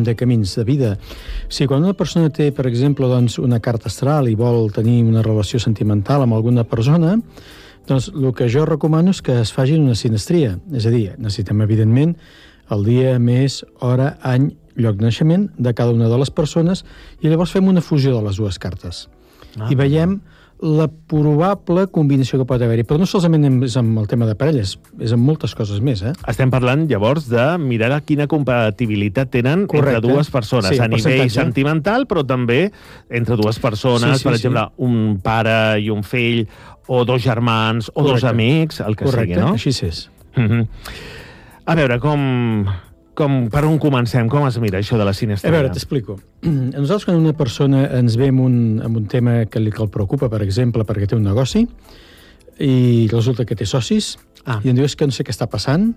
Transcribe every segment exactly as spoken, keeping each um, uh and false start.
de camins de vida. O sigui, quan una persona té, per exemple, doncs, una carta astral i vol tenir una relació sentimental amb alguna persona, doncs el que jo recomano és que es faci una sinestria. És a dir, necessitem, evidentment, el dia, mes, hora, any, lloc de naixement de cada una de les persones i llavors fem una fusió de les dues cartes. Ah, I veiem la probable combinació que pot haver-hi. Però no solament és amb el tema de parelles, és amb moltes coses més. Eh? Estem parlant, llavors, de mirar quina compatibilitat tenen Correcte. Entre dues persones, sí, a nivell sentimental, però també entre dues persones, sí, sí, per exemple, sí. un pare i un fill, o dos germans, o Correcte. Dos amics, el que Correcte. Sigui, no? Així és. Uh-huh. A veure, com... Com, per on comencem? Com es mira això de la sinestria? A veure, t'explico. A nosaltres, quan una persona ens ve amb un, amb un tema que, li, que el preocupa, per exemple, perquè té un negoci, i resulta que té socis, ah. i em diu, és que no sé què està passant,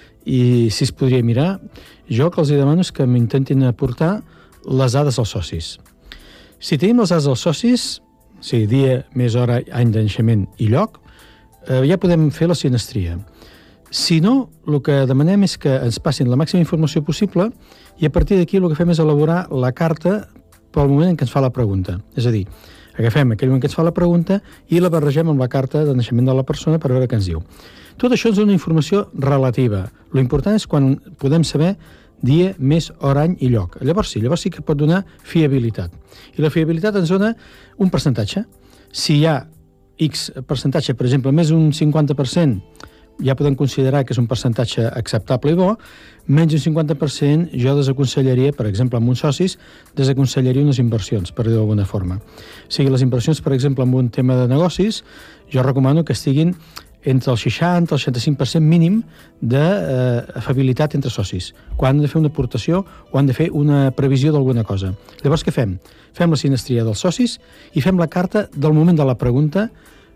i si es podria mirar, jo el que els demano és que m'intentin aportar les dades als socis. Si tenim les dades als socis, o sigui, dia, mes, hora, any de naixement i lloc, eh, ja podem fer la sinestria. Si no, el que demanem és que ens passin la màxima informació possible i a partir d'aquí el que fem és elaborar la carta pel moment en què ens fa la pregunta. És a dir, agafem aquell moment que ens fa la pregunta i la barregem amb la carta de naixement de la persona per veure què ens diu. Tot això ens dona informació relativa. Lo important és quan podem saber dia, mes, hora, any i lloc. Llavors sí, llavors sí que pot donar fiabilitat. I la fiabilitat ens dona un percentatge. Si hi ha X percentatge, per exemple, més d'un cinquanta per cent, ja podem considerar que és un percentatge acceptable i bo, menys d'un cinquanta per cent jo desaconsellaria, per exemple, amb uns socis, desaconsellaria unes inversions, per dir d'alguna forma. O sigui, les inversions, per exemple, en un tema de negocis, jo recomano que estiguin entre el seixanta i el seixanta-cinc per cent mínim d'afabilitat entre socis, quan han de fer una aportació o han de fer una previsió d'alguna cosa. Llavors, què fem? Fem la sinestria dels socis i fem la carta del moment de la pregunta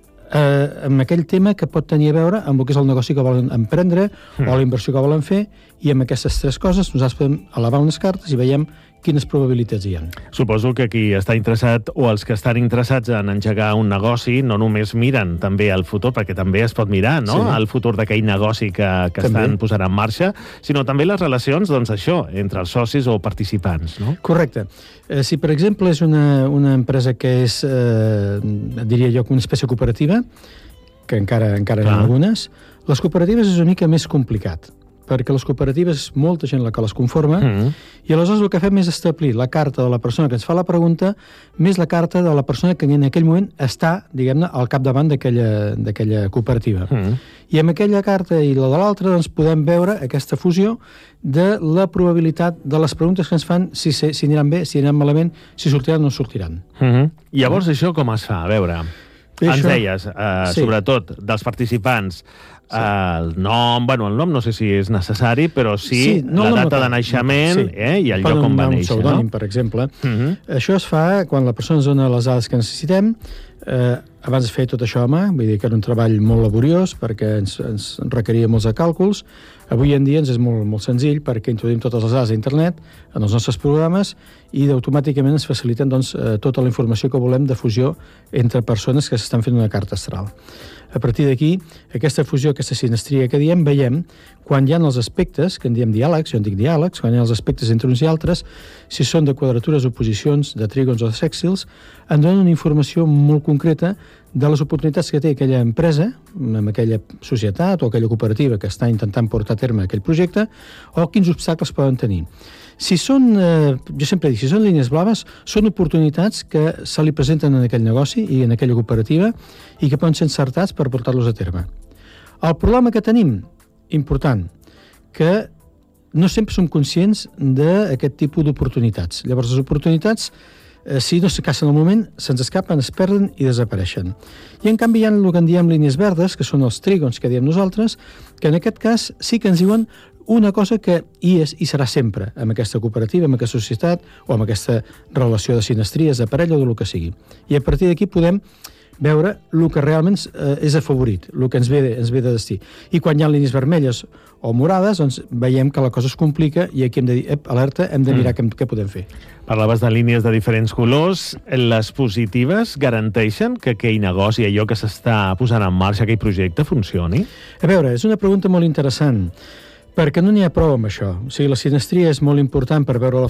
eh, amb aquell tema que pot tenir a veure amb el que és el negoci que volen emprendre mm. o la inversió que volen fer, i amb aquestes tres coses nosaltres podem elevar unes cartes i veiem quines probabilitats hi ha. Suposo que qui està interessat o els que estan interessats en engegar un negoci no només miren també el futur, perquè també es pot mirar, no?, sí. el futur d'aquell negoci que, que estan posant en marxa, sinó també les relacions, doncs això, entre els socis o participants, no? Correcte. Eh, si, per exemple, és una, una empresa que és, eh, diria jo, una espècie cooperativa, que encara, encara n'hi ha algunes, les cooperatives és una mica més complicat, perquè les cooperatives és molta gent la que les conforma, mm. i aleshores el que fem és establir la carta de la persona que ens fa la pregunta més la carta de la persona que en aquell moment està, diguem-ne, al capdavant d'aquella cooperativa. Mm. I amb aquella carta i la de l'altra doncs, podem veure aquesta fusió de la probabilitat de les preguntes que ens fan, si, si aniran bé, si aniran malament, si sortiran o no sortiran. Mm-hmm. I llavors mm. això com es fa? A veure, Bé, ens això... deies, eh, sí. sobretot, dels participants, Sí. El nom, bueno, el nom no sé si és necessari, però sí, sí no la data no de naixement sí. eh, i el lloc on va néixer. Un pseudònim, no? Per exemple. Uh-huh. Això es fa quan la persona ens dona les dades que necessitem. Eh, abans de fer tot això a mà, vull dir que era un treball molt laboriós perquè ens, ens requeria molts de càlculs. Avui en dia ens és molt, molt senzill perquè introduïm totes les dades d'internet en els nostres programes i automàticament ens faciliten doncs, tota la informació que volem de fusió entre persones que s'estan fent una carta astral. A partir d'aquí, aquesta fusió, aquesta sinestria que diem, veiem quan hi ha els aspectes, que en diem diàlegs, jo en dic diàlegs, quan hi ha els aspectes entre uns i altres, si són de quadratures, oposicions, de trígons o de sèxtils, ens donen una informació molt concreta de les oportunitats que té aquella empresa, amb aquella societat o aquella cooperativa que està intentant portar a terme aquell projecte, o quins obstacles poden tenir. Si són, eh, jo sempre dic, si són línies blaves, són oportunitats que se li presenten en aquell negoci i en aquella cooperativa i que poden ser encertats per portar-los a terme. El problema que tenim, important, que no sempre som conscients d'aquest tipus d'oportunitats. Llavors, les oportunitats, eh, si no se cacen al moment, se'ns escapen, es perden i desapareixen. I, en canvi, hi ha el que en diem línies verdes, que són els trígons que diem nosaltres, que en aquest cas sí que ens diuen una cosa que hi és i serà sempre amb aquesta cooperativa, amb aquesta societat o amb aquesta relació de sinestries, de parella o del que sigui. I a partir d'aquí podem veure el que realment eh, és afavorit, el que ens ve, ens ve de destí. I quan hi ha línies vermelles o morades, doncs veiem que la cosa es complica i aquí hem de dir, ep, alerta, hem de mirar mm. què, què podem fer. Parlaves de línies de diferents colors. Les positives garanteixen que aquell negoci, allò que s'està posant en marxa, aquell projecte, funcioni? A veure, és una pregunta molt interessant, perquè no n'hi ha prou amb això. O sigui, la sinestria és molt important per veure la